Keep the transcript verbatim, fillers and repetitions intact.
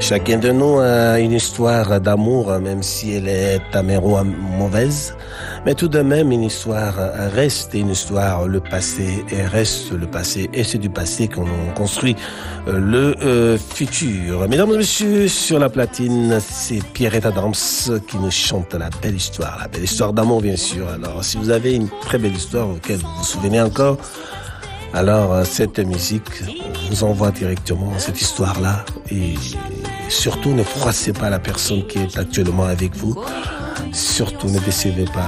Chacun de nous a une histoire d'amour, même si elle est amère ou mauvaise. Mais tout de même, une histoire reste une histoire. Le passé reste le passé. Et c'est du passé qu'on construit le euh, futur. Mesdames et messieurs, sur la platine, c'est Pierrette Adams qui nous chante la belle histoire. La belle histoire d'amour, bien sûr. Alors, si vous avez une très belle histoire auquel vous vous souvenez encore, alors cette musique vous envoie directement cette histoire-là. Et surtout, ne froissez pas la personne qui est actuellement avec vous. Surtout, ne décevez pas